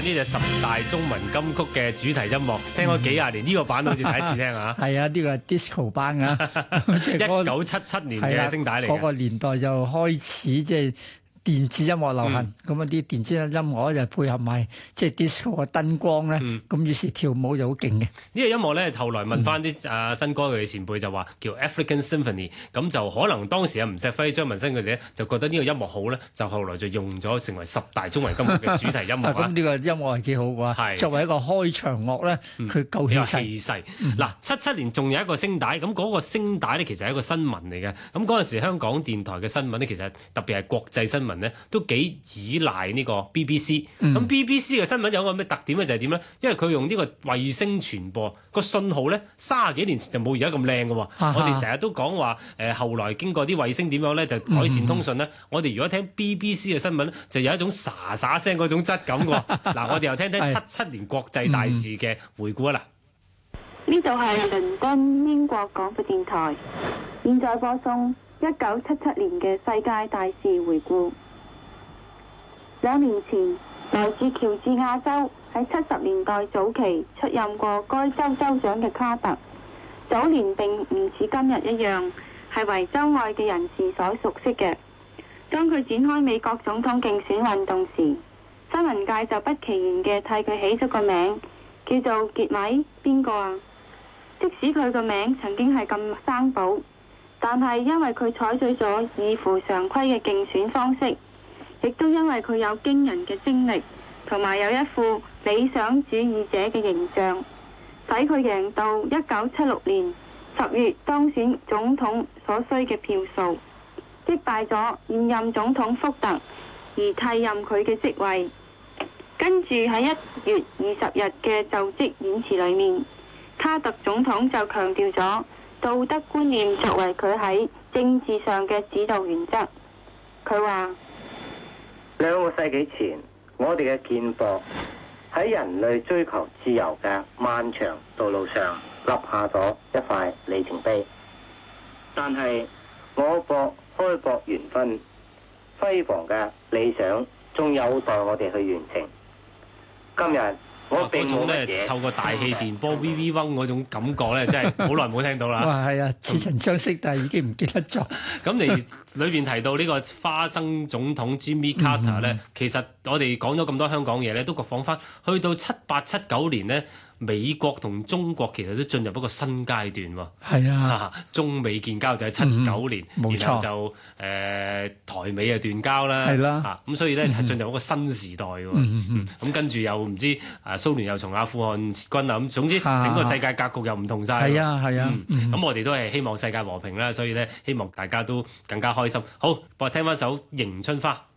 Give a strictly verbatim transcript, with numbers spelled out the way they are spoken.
呢隻十大中文金曲嘅主題音樂，聽咗幾廿年，呢、嗯、個版好似第一次聽啊！ 係啊，呢、呢個係 disco 版啊，即係一九七七年嘅聲帶嚟嘅。 嗰、嗰個年代就開始即係電子音樂流行，咁啊啲電子音樂就配合埋即係 disco 嘅燈光咧，咁、嗯、於是跳舞就好勁嘅。呢、 呢個音樂咧，後來問翻啲啊新歌嘅前輩就話叫 African Symphony，咁就可能當時啊吳錫輝、張文新佢哋咧就覺得呢個音樂好咧，就後來就用咗成為十大中文金曲嘅主題音樂。 咁呢個音樂係幾好㗎，作為一個開場樂咧，佢夠氣勢。 氣勢嗱，七七年仲有一個聲帶，咁嗰個聲帶咧其實係一個新聞嚟嘅。咁嗰陣時香港電台嘅新聞咧，其實特別係國際新聞咧，都幾依賴呢個 B B C。咁、嗯、B B C 嘅新聞有個咩特點咧？就係點咧？因為佢用呢個衛星傳播，個信號咧三十幾年前就冇而家咁靚嘅喎。我哋成日都講話誒，後來經過啲衛星點樣咧，就改善通訊咧、嗯。我哋如果聽 B B C 嘅新聞咧，就有一種沙沙聲嗰種質感嘅喎。嗱，我哋又聽聽七七年國際大事嘅回顧啊！嗱， 呢度係倫敦英國廣播電台，現在播送一九七七年嘅世界大事回顧。兩年前，來自喬治亞州喺七十年代早期出任過該州州長嘅卡特，早年並唔似今日一樣係為州外嘅人士所熟悉嘅。當佢展開美國總統競選運動時，新聞界就不其然嘅替佢起咗個名，叫做傑米邊個啊？即使佢個名曾經係咁生保，但係因為佢採取咗異乎常規嘅競選方式，亦都因為佢有驚人嘅精力，同埋有一副理想主義者嘅形象，使佢贏到一九七六年十月當選總統所需嘅票數，擊敗咗現任總統福特，而替任佢嘅職位。跟住喺一月二十日嘅就職演辭裏面，卡特總統就強調咗道德觀念作為佢喺政治上嘅指導原則。佢話： 兩個世紀前，我哋嘅建國喺人類追求自由嘅漫長道路上立下咗一塊里程碑。但係我國開國元勳輝煌嘅理想，仲有待我哋去完成。今日我並冇乜嘢透過大氣電波 V V 嗡嗰種感覺咧，真係好耐冇聽到啦。 哇，係啊，似曾相識，但係已經唔記得咗。 咁你裏邊提到呢個花生總統 Jimmy Carter 咧、嗯，其實我哋講咗咁多香港嘢咧，都講翻去到七八七九年咧，美國同中國其實都進入一個新階段喎。係啊，中美建交就係七九年，冇、嗯、錯，然後就誒、呃、台美啊斷交啦。係啦，嚇咁所以咧係進入一個新時代喎。咁、嗯嗯嗯、跟住又唔知啊蘇聯又從阿富汗撤軍啊，咁總之整個世界格局又唔同晒。係啊係啊，咁、嗯嗯、我哋都係希望世界和平啦，所以咧希望大家都更加開心。好，我聽翻首《迎春花》。